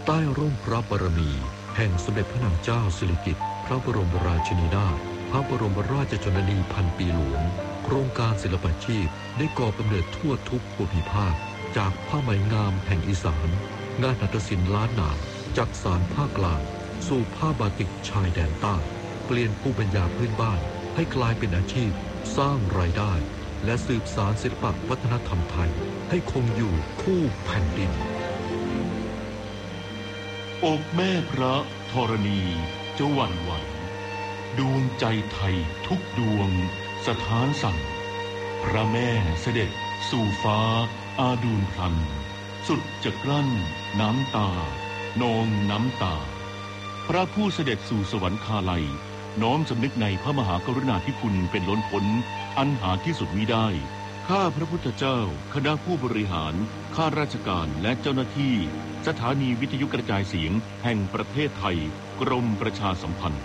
ใต้ร่มพระบารมีแห่งสมเด็จพระนางเจ้าสิริกิติ์พระบรมราชินีนาถพระบรมราชชนนีพันปีหลวงโครงการศิลปาชีพได้ก่อกำเนิดทั่วทุกภูมิภาคจากผ้าไหมงามแห่งอีสานงานหัตถศิลป์ล้านนาจากสานภาคกลางสู่ผ้าบาติกชายแดนใต้เปลี่ยนภูมิปัญญาพื้นบ้านให้กลายเป็นอาชีพสร้างรายได้และสืบสานศิลปวัฒนธรรมไทยให้คงอยู่คู่แผ่นดินอกแม่พระธรณีจะหวั่นไหวดวงใจไทยทุกดวงสถานสั่นพระแม่เสด็จสู่ฟ้าอาดูลพลันสุดจะกลั้นน้ำตานองน้ำตาพระผู้เสด็จสู่สวรรคาลัยน้อมสำนึกในพระมหากรุณาธิคุณเป็นล้นพ้นอันหาที่สุดมิได้ข้าพระพุทธเจ้าคณะผู้บริหารข้าราชการและเจ้าหน้าที่สถานีวิทยุกระจายเสียงแห่งประเทศไทยกรมประชาสัมพันธ์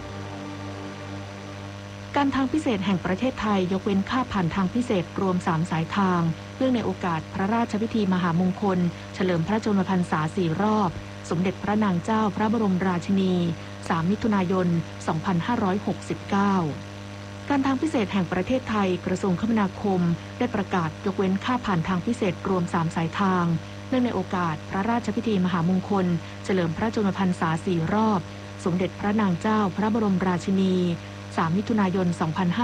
การทางพิเศษแห่งประเทศไทยยกเว้นค่าผ่านทางพิเศษรวม3สายทางเนื่องในโอกาสพระราชพิธีมหามงคลเฉลิมพระชนมพรรษา4รอบสมเด็จพระนางเจ้าพระบรมราชินี3มิถุนายน 2569การทางพิเศษแห่งประเทศไทยกระทรวงคมนาคมได้ประกาศยกเว้นค่าผ่านทางพิเศษรวม3สายทางเนื่องในโอกาสพระราชพิธีมหามงคลเฉลิมพระชนมพรรษา4รอบสมเด็จพระนางเจ้าพระบรมราชินี3มิถุนายน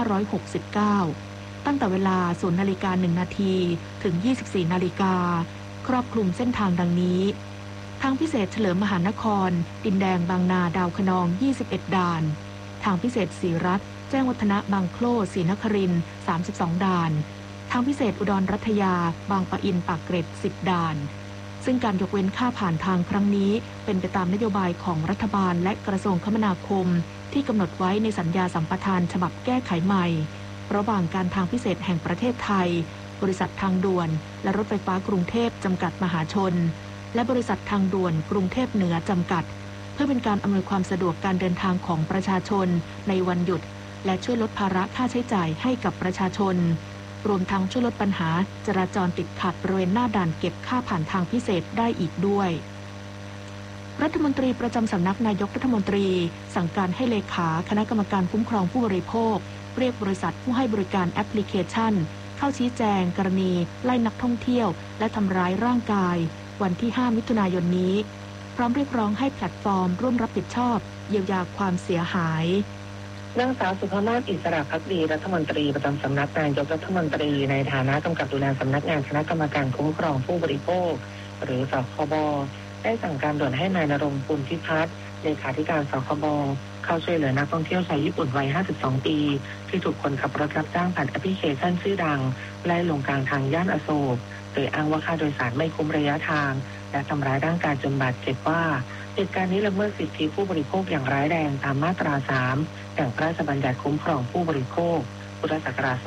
2569ตั้งแต่เวลา 0:01 น.ถึง 24:00 น.ครอบคลุมเส้นทางดังนี้ทางพิเศษเฉลิมมหานครดินแดงบางนาดาวคะนอง21ด่านทางพิเศษศรีรัตน์แจ้งวัฒนะบางโคล่ศรีนครินทร์32ด่านทางพิเศษอุดรรัตยาบางปะอินปากเกร็ด10ด่านซึ่งการยกเว้นค่าผ่านทางครั้งนี้เป็นไปตามนโยบายของรัฐบาลและกระทรวงคมนาคมที่กำหนดไว้ในสัญญาสัมปทานฉบับแก้ไขใหม่ระหว่างการทางพิเศษแห่งประเทศไทยบริษัททางด่วนและรถไฟฟ้ากรุงเทพจำกัดมหาชนและบริษัททางด่วนกรุงเทพเหนือจำกัดเพื่อเป็นการอำนวยความสะดวกการเดินทางของประชาชนในวันหยุดและช่วยลดภาระค่าใช้จ่ายให้กับประชาชนรวมทั้งช่วยลดปัญหาจราจรติดขัดบริเวณหน้าด่านเก็บค่าผ่านทางพิเศษได้อีกด้วยรัฐมนตรีประจำสำนักนายกรัฐมนตรีสั่งการให้เลขาคณะกรรมการคุ้มครองผู้บริโภคเรียกบริษัทผู้ให้บริการแอปพลิเคชันเข้าชี้แจงกรณีไล่นักท่องเที่ยวและทำร้ายร่างกายวันที่5มิถุนายนนี้พร้อมเรียกร้องให้แพลตฟอร์มร่วมรับผิดชอบเยียวยาความเสียหายนางสาวสุภมาศอิสระภักดีรัฐมนตรีประจำสำนักนายกรัฐมนตรีในฐานะกำกับดูแลสำนักงานคณะกรรมการคุ้มครองผู้บริโภคหรือสคบได้สั่งการด่วนให้นายณรงค์ ปุณพิพัฒน์เลขาธิการสคบเข้าช่วยเหลือนักท่องเที่ยวชาวญี่ปุ่นวัย52ปีที่ถูกคนขับรถรับจ้างผ่านแอปพลิเคชันชื่อดังไล่ลงกลางทางย่านอโศกโดยอ้างว่าค่าโดยสารไม่คุ้มระยะทางและทำร้ายร่างกายจนบาดเจ็บว่าเหตุการณ์นี้ละเมิดสิทธิผู้บริโภคอย่างร้ายแรงตามมาตรา3แห่งพระราชบัญญัติคุ้มครองผู้บริโภคพุทธศักราช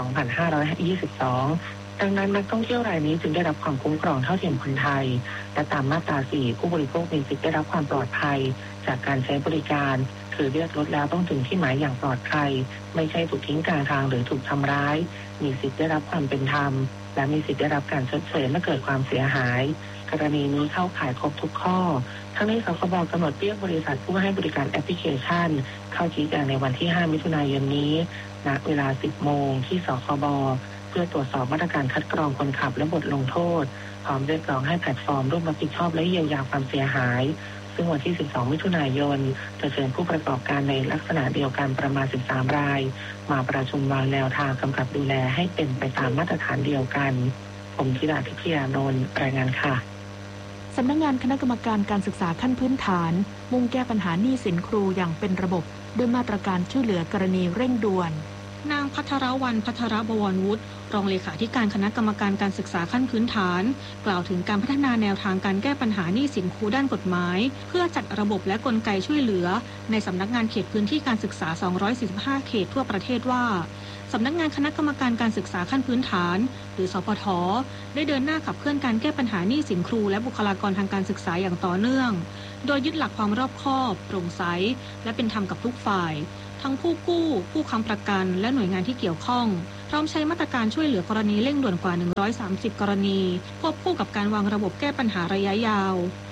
2522ดังนั้นนักท่องเที่ยวรายนี้จึงได้รับความคุ้มครองเท่าเทียมคนไทยและตามมาตรา4ผู้บริโภคมีสิทธิได้รับความปลอดภัยจากการใช้บริการคือเลือกรถแล้วต้องถึงที่หมายอย่างปลอดภัยไม่ใช่ถูกทิ้งกลางทางหรือถูกทำร้ายมีสิทธิได้รับความเป็นธรรมและมีสิทธิได้รับการชดเชยเมื่อเกิดความเสียหายกรณีนี้เข้าข่ายครบทุกข้อทั้งนี้สคบกำหนดเรียกบริษัทผู้ให้บริการแอปพลิเคชันเข้าชี้แจงในวันที่5มิถุนายนนี้ณเวลา 10 โมงที่สคบเพื่อตรวจสอบมาตรการคัดกรองคนขับและบทลงโทษพร้อมเรียกร้องให้แพลตฟอร์มร่วมรับผิดชอบและเยียวยาความเสียหายซึ่งวันที่12มิถุนายนจะเชิญผู้ประกอบการในลักษณะเดียวกันประมาณ13รายมาประชุมวางแนวทางกำกับดูแลให้เป็นไปตามมาตรฐานเดียวกันผมธิดาทิพยานนท์รายงานค่ะสำนักงานคณะกรรมการการศึกษาขั้นพื้นฐานมุ่งแก้ปัญหาหนี้สินครูอย่างเป็นระบบด้วยมาตรการช่วยเหลือกรณีเร่งด่วนนางภัทรวรรณ ภัทรบวรวุฒิรองเลขาธิการคณะกรรมการการศึกษาขั้นพื้นฐานกล่าวถึงการพัฒนาแนวทางการแก้ปัญหาหนี้สินครูด้านกฎหมายเพื่อจัดระบบและกลไกช่วยเหลือในสำนักงานเขตพื้นที่การศึกษา245เขตทั่วประเทศว่าสำนักงานคณะกรรมการการศึกษาขั้นพื้นฐานหรือสพทได้เดินหน้าขับเคลื่อนการแก้ปัญหาหนี้สินครูและบุคลากรทางการศึกษาอย่างต่อเนื่องโดยยึดหลักความรอบคอบโปร่งใสและเป็นธรรมกับทุกฝ่ายทั้งผู้กู้ผู้ค้ำประกันและหน่วยงานที่เกี่ยวข้องพร้อมใช้มาตรการช่วยเหลือกรณีเร่งด่วนกว่า130กรณีควบคู่กับการวางระบบแก้ปัญหาระยะยาว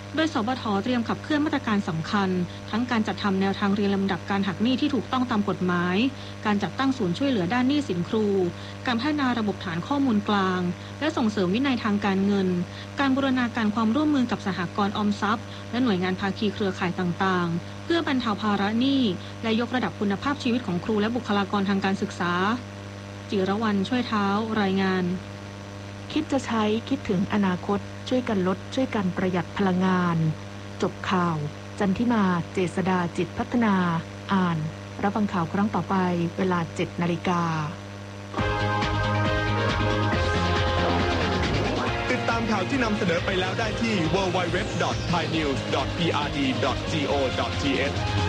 โดยสบท.เตรียมขับเคลื่อนมาตรการสำคัญทั้งการจัดทำแนวทางเรียนลำดับการหักหนี้ที่ถูกต้องตามกฎหมายการจัดตั้งศูนย์ช่วยเหลือด้านหนี้สินครูการพัฒนาระบบฐานข้อมูลกลางและส่งเสริมวินัยทางการเงินการบูรณาการความร่วมมือกับสหกรณ์ออมทรัพย์และหน่วยงานภาคีเครือข่ายต่างๆเพื่อบรรเทาภาระหนี้และยกระดับคุณภาพชีวิตของครูและบุคลากรทางการศึกษาจิรวรรณช่วยเท้ารายงานคิดจะใช้คิดถึงอนาคตช่วยกันลดช่วยกันประหยัดพลังงานจบข่าวจันทิมาเจษฎาจิตพัฒนาอ่านรับฟังข่าวครั้งต่อไปเวลา 7:00 น. ติดตามข่าวที่นำเสนอไปแล้วได้ที่ www.thainews.prd.go.th